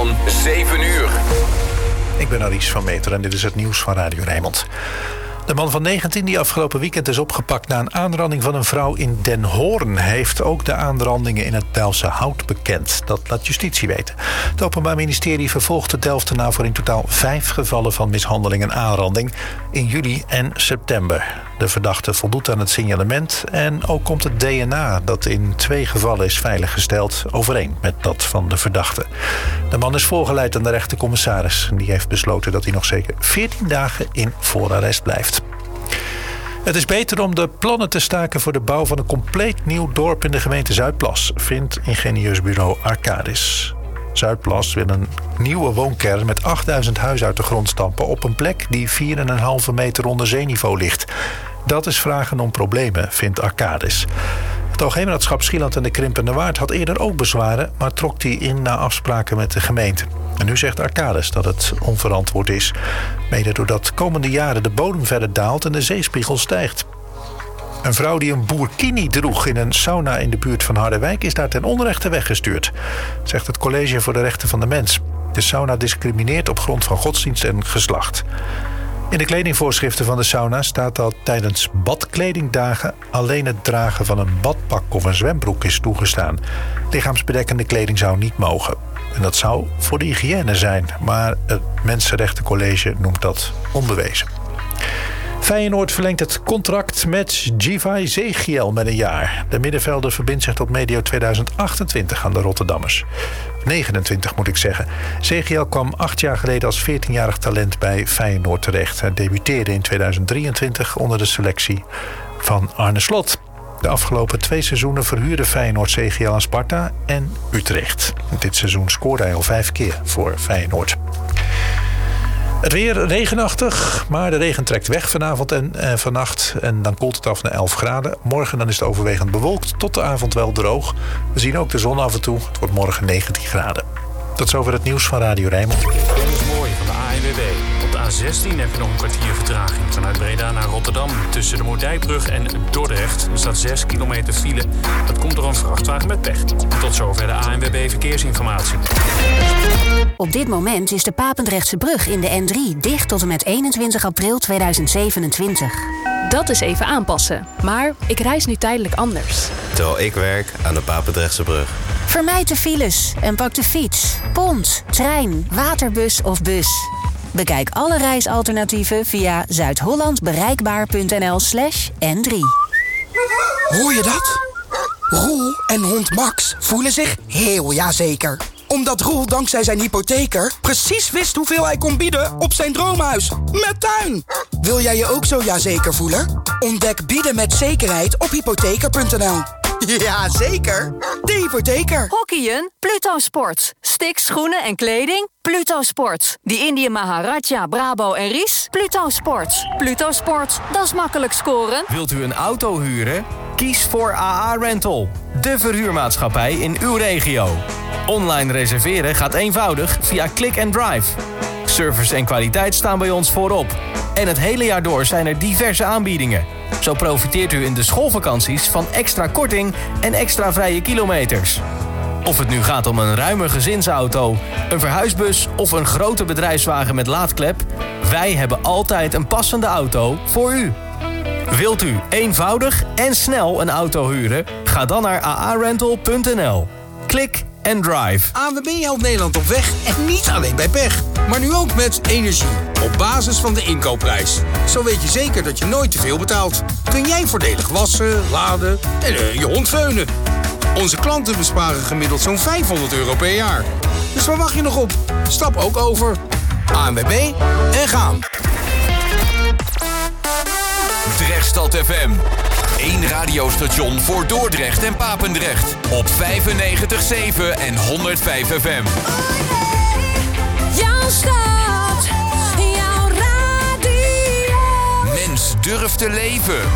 van 7 uur. Ik ben Aries van Meter en dit is het nieuws van Radio Rijnmond. De man van 19 die afgelopen weekend is opgepakt na een aanranding van een vrouw in Den Hoorn heeft ook de aanrandingen in het Bijlse Hout bekend. Dat laat justitie weten. Het Openbaar Ministerie vervolgt de Delftenaar voor in totaal 5 gevallen van mishandeling en aanranding in juli en september. De verdachte voldoet aan het signalement en ook komt het DNA dat in 2 gevallen is veiliggesteld overeen met dat van de verdachte. De man is voorgeleid aan de rechtercommissaris. Die heeft besloten dat hij nog zeker 14 dagen in voorarrest blijft. Het is beter om de plannen te staken voor de bouw van een compleet nieuw dorp in de gemeente Zuidplas, vindt ingenieursbureau Arcadis. Zuidplas wil een nieuwe woonkern met 8000 huizen uit de grond stampen op een plek die 4,5 meter onder zeeniveau ligt. Dat is vragen om problemen, vindt Arcadis. Het Algemeenraadschap Schieland en de Krimpende Waard had eerder ook bezwaren, maar trok die in na afspraken met de gemeente. En nu zegt Arcadis dat het onverantwoord is, mede doordat komende jaren de bodem verder daalt en de zeespiegel stijgt. Een vrouw die een burkini droeg in een sauna in de buurt van Harderwijk is daar ten onrechte weggestuurd, zegt het College voor de Rechten van de Mens. De sauna discrimineert op grond van godsdienst en geslacht. In de kledingvoorschriften van de sauna staat dat tijdens badkledingdagen alleen het dragen van een badpak of een zwembroek is toegestaan. Lichaamsbedekkende kleding zou niet mogen. En dat zou voor de hygiëne zijn, maar het Mensenrechtencollege noemt dat onbewezen. Feyenoord verlengt het contract met Givay Zegiel met een jaar. De middenvelder verbindt zich tot medio 2028 aan de Rotterdammers. 29 moet ik zeggen. Zegiel kwam 8 jaar geleden als 14-jarig talent bij Feyenoord terecht. Hij debuteerde in 2023 onder de selectie van Arne Slot. De afgelopen 2 seizoenen verhuurde Feyenoord Zegiel aan Sparta en Utrecht. Dit seizoen scoorde hij al 5 keer voor Feyenoord. Het weer regenachtig, maar de regen trekt weg vanavond en vannacht. En dan koelt het af naar 11 graden. Morgen dan is het overwegend bewolkt, tot de avond wel droog. We zien ook de zon af en toe. Het wordt morgen 19 graden. Tot zover het nieuws van Radio Rijnmond. Dennis Mooij van de ANWB. Op de A16 heb je nog een kwartier vertraging. Vanuit Breda naar Rotterdam tussen de Moerdijkbrug en Dordrecht. Er staat 6 kilometer file. Dat komt door een vrachtwagen met pech. Tot zover de ANWB Verkeersinformatie. Op dit moment is de Papendrechtse brug in de N3 dicht tot en met 21 april 2027. Dat is even aanpassen. Maar ik reis nu tijdelijk anders. Terwijl ik werk aan de Papendrechtse brug. Vermijd de files en pak de fiets, pont, trein, waterbus of bus. Bekijk alle reisalternatieven via zuidhollandbereikbaar.nl/N3. Hoor je dat? Roel en hond Max voelen zich heel jazeker. Omdat Roel dankzij zijn hypotheker precies wist hoeveel hij kon bieden op zijn droomhuis. Met tuin! Wil jij je ook zo jazeker voelen? Ontdek bieden met zekerheid op hypotheker.nl. Jazeker, de hypotheker. Hockeyen? Pluto Sports. Sticks, schoenen en kleding? Pluto Sports. Die Indië Maharaja, Brabo en Ries? Pluto Sports. Pluto Sports, dat is makkelijk scoren. Wilt u een auto huren? Kies voor AA Rental, de verhuurmaatschappij in uw regio. Online reserveren gaat eenvoudig via Click and Drive. Service en kwaliteit staan bij ons voorop. En het hele jaar door zijn er diverse aanbiedingen. Zo profiteert u in de schoolvakanties van extra korting en extra vrije kilometers. Of het nu gaat om een ruime gezinsauto, een verhuisbus of een grote bedrijfswagen met laadklep, wij hebben altijd een passende auto voor u. Wilt u eenvoudig en snel een auto huren? Ga dan naar aarental.nl. Klik en drive. ANWB helpt Nederland op weg en niet alleen bij pech. Maar nu ook met energie. Op basis van de inkoopprijs. Zo weet je zeker dat je nooit te veel betaalt. Kun jij voordelig wassen, laden en je hond veunen. Onze klanten besparen gemiddeld zo'n €500 per jaar. Dus waar wacht je nog op? Stap ook over. ANWB en gaan. Drechtstad FM. 1 radiostation voor Dordrecht en Papendrecht. Op 95.7 en 105 FM. Jouw stad, jouw radio. Mens durft te leven.